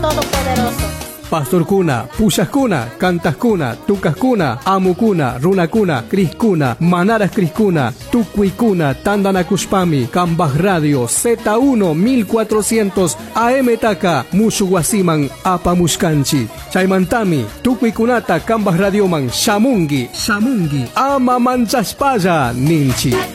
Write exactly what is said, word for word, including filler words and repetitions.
Todopoderoso. Pastorkuna, Puyaskuna, Cantaskuna, Tucaskuna, Amukuna, Runakuna, Criskuna, Manaras Criskuna, Tucuicuna, Tandanakushpami, Cambaj Radio, Z uno mil cuatrocientos A M Taka, Mushuwasiman, Apamushkanchi, Chaimantami, Tucuicunata, Cambaj Radioman, Shamungi, Shamungi, Ama Manchaspaya, Ninchi.